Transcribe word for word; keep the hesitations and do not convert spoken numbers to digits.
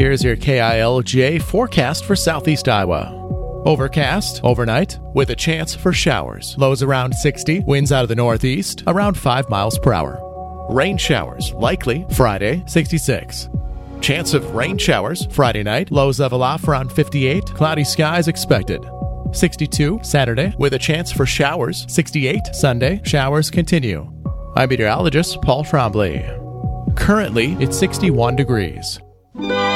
Here's your K I L J forecast for southeast Iowa. Overcast overnight with a chance for showers. Lows around sixty, winds out of the northeast around five miles per hour. Rain showers likely Friday, sixty-six. Chance of rain showers Friday night, lows level off around fifty-eight, cloudy skies expected. sixty-two Saturday with a chance for showers, sixty-eight Sunday, showers continue. I'm meteorologist Paul Trombley. Currently, it's sixty-one degrees.